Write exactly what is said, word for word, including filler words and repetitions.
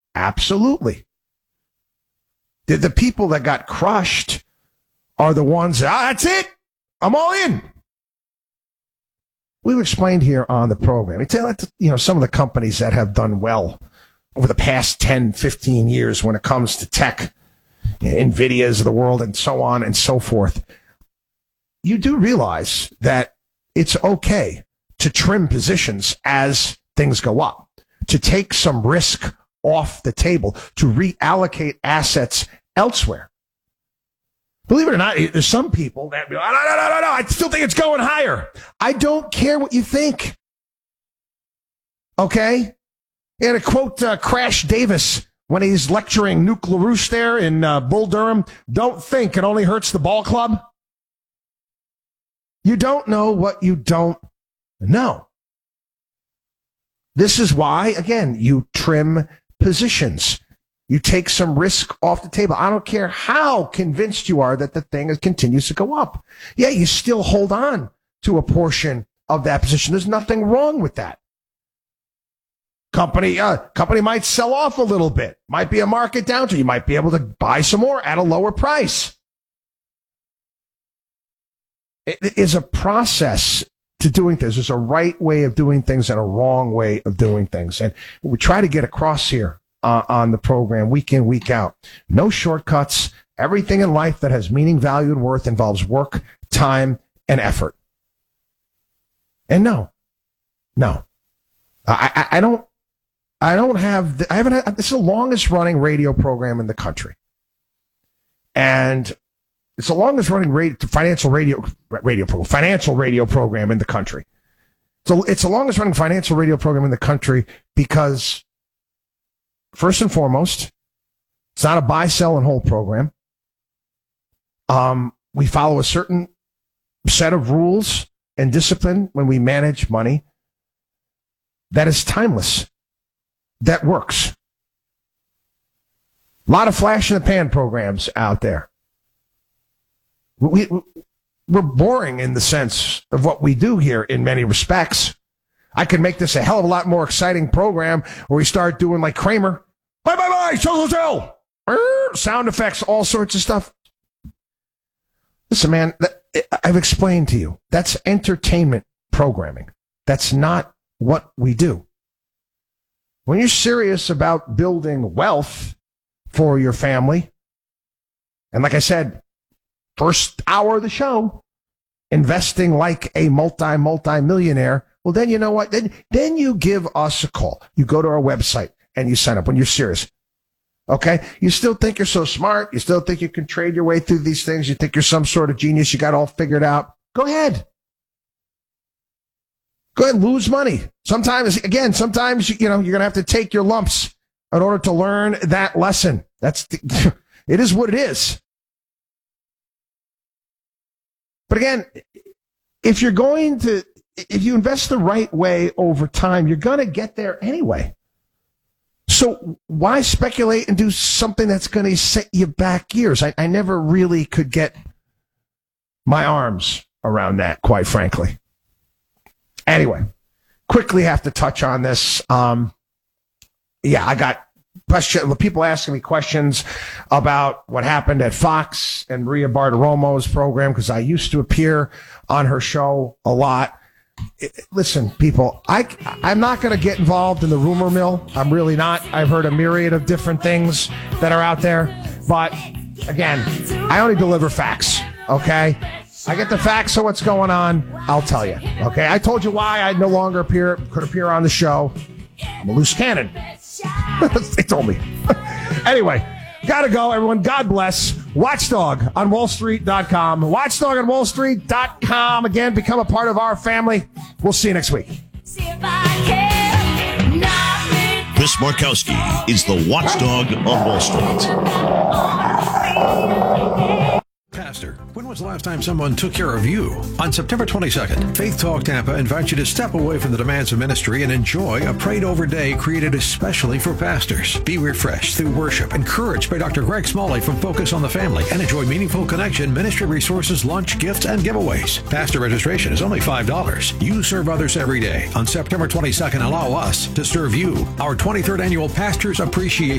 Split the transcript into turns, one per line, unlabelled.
Absolutely. The, the people that got crushed are the ones, ah, that's it. I'm all in. We've explained here on the program, it's, you know, some of the companies that have done well over the past ten, fifteen years when it comes to tech, NVIDIAs of the world and so on and so forth. You do realize that it's okay to trim positions as things go up, to take some risk off the table, to reallocate assets elsewhere. Believe it or not, there's some people that be like, no, no, no, no, no, I still think it's going higher. I don't care what you think. Okay? And to quote uh, Crash Davis when he's lecturing Nuke LaRouche there in uh, Bull Durham, don't think it only hurts the ball club. You don't know what you don't know. This is why, again, you trim positions. You take some risk off the table. I don't care how convinced you are that the thing continues to go up. Yeah, you still hold on to a portion of that position. There's nothing wrong with that. Company, uh, company might sell off a little bit. Might be a market downturn. You might be able to buy some more at a lower price. It is a process to doing things. There's a right way of doing things and a wrong way of doing things. And we try to get across here uh, on the program week in, week out. No shortcuts. Everything in life that has meaning, value, and worth involves work, time, and effort. And no, no, I, I, I don't, I don't have, the, I haven't had, this is the longest running radio program in the country. And it's the longest running radio, financial radio, radio program, financial radio program in the country. So it's the longest running financial radio program in the country because, first and foremost, it's not a buy, sell, and hold program. Um, we follow a certain set of rules and discipline when we manage money that is timeless, that works. A lot of flash in the pan programs out there. We, we're boring in the sense of what we do here in many respects. I could make this a hell of a lot more exciting program where we start doing like Kramer. Bye, bye, bye, so, so, so. Sound effects, all sorts of stuff. Listen, man, I've explained to you. That's entertainment programming. That's not what we do. When you're serious about building wealth for your family, and like I said, first hour of the show, investing like a multi, multi-millionaire, well, then you know what? Then, then you give us a call. You go to our website and you sign up when you're serious. Okay? You still think you're so smart. You still think you can trade your way through these things. You think you're some sort of genius. You got it all figured out. Go ahead. Go ahead and lose money. Sometimes, again, sometimes, you know, you're going to have to take your lumps in order to learn that lesson. That's, the, it is what it is. But again, if you're going to, if you invest the right way over time, you're going to get there anyway. So why speculate and do something that's going to set you back years? I, I never really could get my arms around that, quite frankly. Anyway, quickly have to touch on this. Um, yeah, I got question, people asking me questions about what happened at Fox and Maria Bartiromo's program, because I used to appear on her show a lot. It, listen, people, I, I'm not going to get involved in the rumor mill. I'm really not. I've heard a myriad of different things that are out there. But, again, I only deliver facts, okay? I get the facts of what's going on, I'll tell you, okay? I told you why I no longer appear could appear on the show. I'm a loose cannon. They told me. Anyway, gotta go, everyone. God bless. Watchdog on wall street dot com. Watchdog on wall street dot com. Again, become a part of our family. We'll see you next week.
Chris Markowski is the Watchdog on Wall Street.
Pastor, when was the last time someone took care of you? On September twenty-second, Faith Talk Tampa invites you to step away from the demands of ministry and enjoy a prayed-over day created especially for pastors. Be refreshed through worship, encouraged by Doctor Greg Smalley from Focus on the Family, and enjoy meaningful connection, ministry resources, lunch, gifts, and giveaways. Pastor registration is only five dollars. You serve others every day. On September twenty-second, allow us to serve you. Our twenty-third Annual Pastors Appreciation